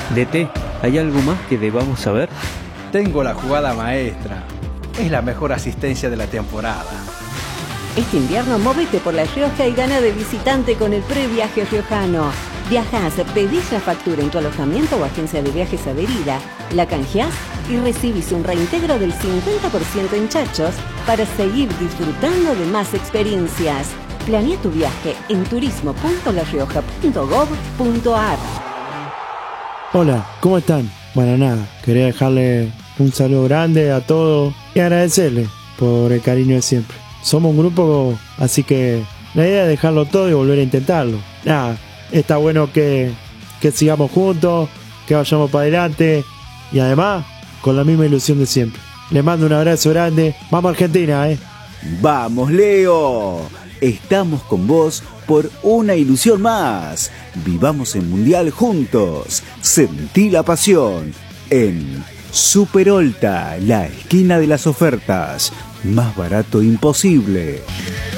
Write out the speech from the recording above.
DT, ¿hay algo más que debamos saber? Tengo la jugada maestra. Es la mejor asistencia de la temporada. Este invierno movete por La Rioja y gana de visitante con el previaje riojano. Viajás, pedís la factura en tu alojamiento o agencia de viajes adherida, la canjeás y recibís un reintegro del 50% en chachos para seguir disfrutando de más experiencias. Planea tu viaje en turismo.larioja.gov.ar. Hola, ¿cómo están? Bueno, nada, quería dejarle un saludo grande a todos y agradecerle por el cariño de siempre. Somos un grupo, así que la idea es dejarlo todo y volver a intentarlo. Nada, está bueno que sigamos juntos, que vayamos para adelante y además con la misma ilusión de siempre. Les mando un abrazo grande. Vamos Argentina, ¡Vamos, Leo! Estamos con vos por una ilusión más. Vivamos el Mundial juntos. Sentí la pasión en Superolta, la esquina de las ofertas. Más barato imposible.